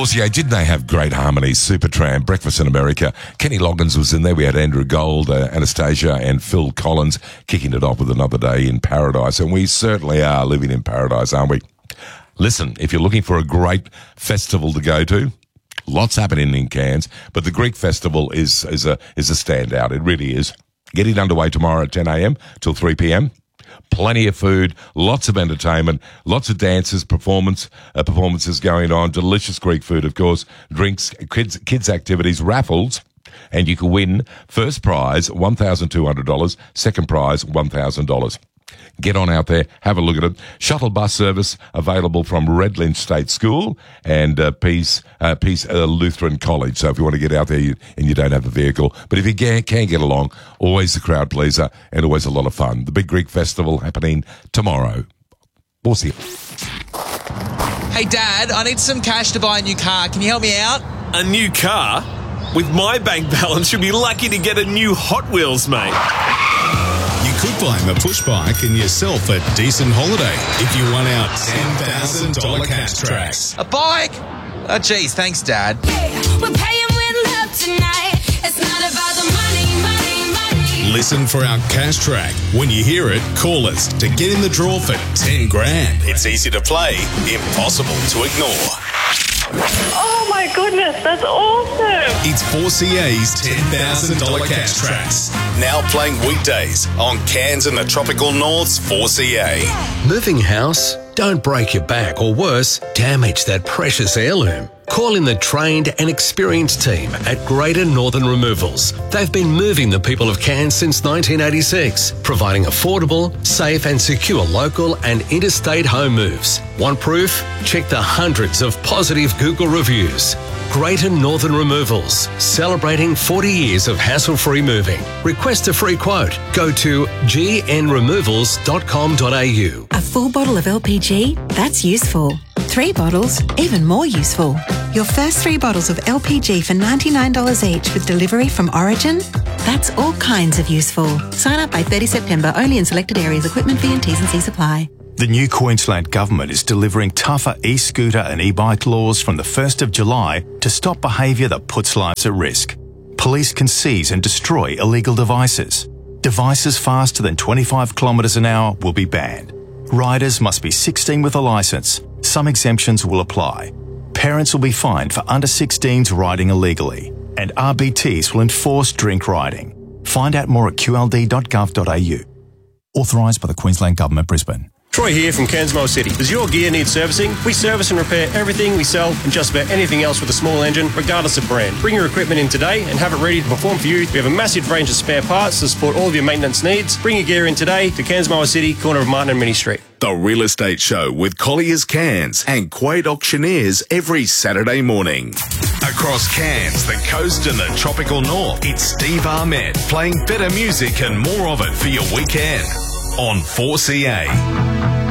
4CA, didn't they have great harmonies? Supertramp, Breakfast in America. Kenny Loggins was in there. We had Andrew Gold, Anastasia, and Phil Collins kicking it off with Another Day in Paradise. And we certainly are living in paradise, aren't we? Listen, if you're looking for a great festival to go to, lots happening in Cairns, but the Greek Festival is a standout. It really is. Getting underway tomorrow at 10 a.m. till 3 p.m. Plenty of food, lots of entertainment, lots of dances, performances going on, delicious Greek food, of course, drinks, kids activities, raffles, and you can win first prize $1,200, second prize $1,000. Get on out there, have a look at it. Shuttle bus service available from Redlands State School and Peace Lutheran College. So if you want to get out there and you don't have a vehicle, but if you can get along, always a crowd pleaser and always a lot of fun. The Big Greek Festival happening tomorrow. We'll see you. Hey, Dad, I need some cash to buy a new car. Can you help me out? A new car? With my bank balance, you'll be lucky to get a new Hot Wheels, mate. You could buy him a push bike and yourself a decent holiday if you won out $10,000 cash tracks. A bike? Oh, geez, thanks, Dad. We're paying with love tonight. It's not about the money. Listen for our cash track. When you hear it, call us to get in the draw for 10 grand. It's easy to play, impossible to ignore. Oh my goodness, that's awesome. It's 4CA's $10,000 cash tracks. Now playing weekdays on Cairns and the Tropical North's 4CA. Moving house? Don't break your back or worse, damage that precious heirloom. Call in the trained and experienced team at Greater Northern Removals. They've been moving the people of Cairns since 1986, providing affordable, safe and secure local and interstate home moves. Want proof? Check the hundreds of positive Google reviews. Greater Northern Removals, celebrating 40 years of hassle-free moving. Request a free quote. Go to gnremovals.com.au. A full bottle of LPG? That's useful. 3 bottles? Even more useful. Your first 3 bottles of LPG for $99 each with delivery from Origin? That's all kinds of useful. Sign up by 30 September, only in selected areas. Equipment fee and T's and C's apply. The new Queensland Government is delivering tougher e-scooter and e-bike laws from the 1st of July to stop behaviour that puts lives at risk. Police can seize and destroy illegal devices. Devices faster than 25 kilometres an hour will be banned. Riders must be 16 with a licence. Some exemptions will apply. Parents will be fined for under 16s riding illegally. And RBTs will enforce drink riding. Find out more at qld.gov.au. Authorised by the Queensland Government, Brisbane. Troy here from Cairns Motor City. Does your gear need servicing? We service and repair everything we sell and just about anything else with a small engine, regardless of brand. Bring your equipment in today and have it ready to perform for you. We have a massive range of spare parts to support all of your maintenance needs. Bring your gear in today to Cairns Motor City, corner of Martin and Mini Street. The Real Estate Show with Collier's Cairns and Quade Auctioneers every Saturday morning. Across Cairns, the coast and the tropical north, it's Steve Ahmed playing better music and more of it for your weekend on 4CA.